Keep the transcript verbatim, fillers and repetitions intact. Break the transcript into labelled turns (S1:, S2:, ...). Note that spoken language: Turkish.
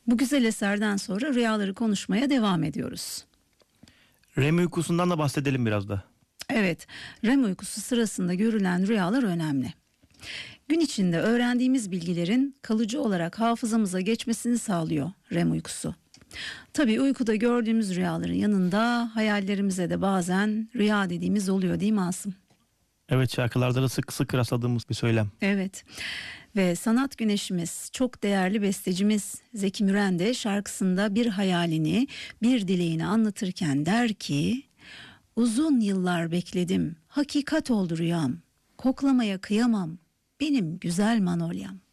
S1: Bu güzel eserden sonra rüyaları konuşmaya devam ediyoruz.
S2: R E M uykusundan da bahsedelim biraz da.
S1: Evet, R E M uykusu sırasında görülen rüyalar önemli. Gün içinde öğrendiğimiz bilgilerin kalıcı olarak hafızamıza geçmesini sağlıyor R E M uykusu. Tabii uykuda gördüğümüz rüyaların yanında hayallerimize de bazen rüya dediğimiz oluyor, değil mi Asım?
S2: Evet, şarkılarda da sık sık rastladığımız bir söylem.
S1: Evet, ve sanat güneşimiz, çok değerli bestecimiz Zeki Müren de şarkısında bir hayalini, bir dileğini anlatırken der ki: uzun yıllar bekledim, hakikat oldu rüyam, koklamaya kıyamam benim güzel Manolyam.